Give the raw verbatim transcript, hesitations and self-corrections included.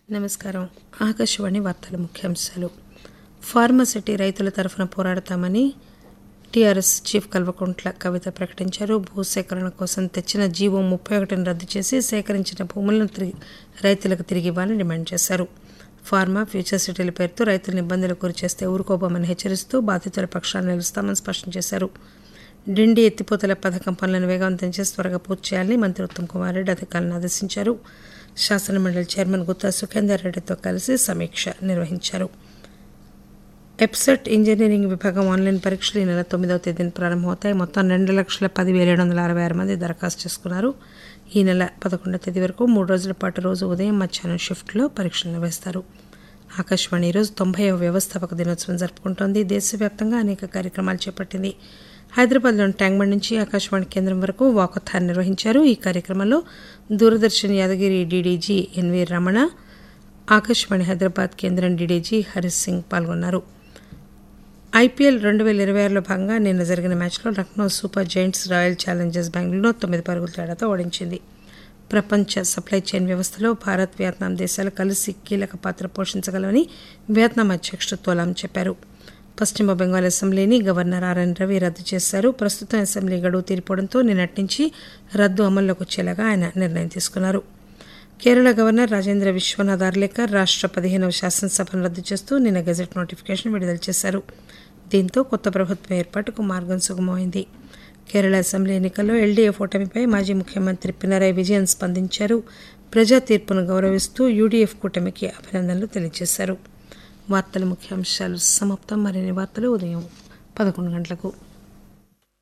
నమస్కారం. ఆకాశవాణి వార్తల ముఖ్యాంశాలు. ఫార్మాసిటీ రైతుల తరఫున పోరాడతామని టీఆర్ఎస్ చీఫ్ కల్వకుంట్ల కవిత ప్రకటించారు. భూసేకరణ కోసం తెచ్చిన జీవో ముప్పై ఒకటిని రద్దు చేసి సేకరించిన భూములను తిరిగి రైతులకు తిరిగి ఇవ్వాలని డిమాండ్ చేశారు. ఫార్మా, ఫ్యూచర్ సిటీల పేరుతో రైతులను ఇబ్బందులకు గురి చేస్తే ఊరుకోబోమని హెచ్చరిస్తూ బాధితుల పక్షాన నిలుస్తామని స్పష్టం చేశారు. డిండి ఎత్తిపోతల పథకం పనులను వేగవంతం చేసి త్వరగా పూర్తి చేయాలని మంత్రి ఉత్తమ్ కుమార్ రెడ్డి అధికారులను ఆదేశించారు. శాసనమండలి చైర్మన్ గుత్తా సుఖేందర్ రెడ్డితో కలిసి సమీక్ష నిర్వహించారు. ఎప్సెట్ ఇంజనీరింగ్ విభాగం ఆన్లైన్ పరీక్షలు ఈ నెల తొమ్మిదవ తేదీన ప్రారంభమవుతాయి. మొత్తం రెండు లక్షల పదివేల ఏడు వందల అరవై ఆరు మంది దరఖాస్తు చేసుకున్నారు. ఈ నెల పదకొండవ తేదీ వరకు మూడు రోజుల పాటు రోజు ఉదయం మధ్యాహ్నం షిఫ్ట్లో పరీక్షలు నిర్వహిస్తారు. ఆకాశవాణి ఈరోజు తొంభైవ వ్యవస్థాపక దినోత్సవం జరుపుకుంటోంది. దేశవ్యాప్తంగా అనేక కార్యక్రమాలు చేపట్టింది. హైదరాబాద్లోని ట్యాంక్బండ్ నుంచి ఆకాశవాణి కేంద్రం వరకు వాకథాన్ నిర్వహించారు. ఈ కార్యక్రమంలో దూరదర్శన్ యాదగిరి డీడీజీ ఎన్వీ రమణ, ఆకాశవాణి హైదరాబాద్ కేంద్రం డీడీజీ హరీష్ సింగ్ పాల్గొన్నారు. ఐపీఎల్ రెండు వేల ఇరవై ఆరులో భాగంగా నిన్న జరిగిన మ్యాచ్లో Lucknow super Giants royal Challengers బెంగళూరును తొమ్మిది పరుగుల తేడాతో ఓడించింది. ప్రపంచ సప్లై చైన్ వ్యవస్థలో భారత్, వియత్నాం దేశాలు కలిసి కీలక పాత్ర పోషించగలవని వియత్నాం అధ్యక్షుడు తోలాం చెప్పారు. పశ్చిమ బెంగాల్ అసెంబ్లీని గవర్నర్ ఆర్ఎన్ రవి రద్దు చేశారు. ప్రస్తుతం అసెంబ్లీ గడువు తీరిపోవడంతో నిన్నటి నుంచి రద్దు అమల్లోకి వచ్చేలాగా ఆయన నిర్ణయం తీసుకున్నారు. కేరళ గవర్నర్ రాజేంద్ర విశ్వనాథ్ ఆర్లేకర్ రాష్ట్ర పదిహేనవ శాసనసభను రద్దు చేస్తూ నిన్న గెజెట్ నోటిఫికేషన్ విడుదల చేశారు. దీంతో కొత్త ప్రభుత్వం ఏర్పాటుకు మార్గం సుగమమైంది. కేరళ అసెంబ్లీ ఎన్నికల్లో ఎల్డీఎఫ్ ఓటమిపై మాజీ ముఖ్యమంత్రి పినరయ్ విజయన్ స్పందించారు. ప్రజా తీర్పును గౌరవిస్తూ యూడీఎఫ్ కూటమికి అభినందనలు తెలియజేశారు. వార్తల ముఖ్యాంశాలు సమాప్తం. మరిన్ని వార్తలు ఉదయం పదకొండు గంటలకు.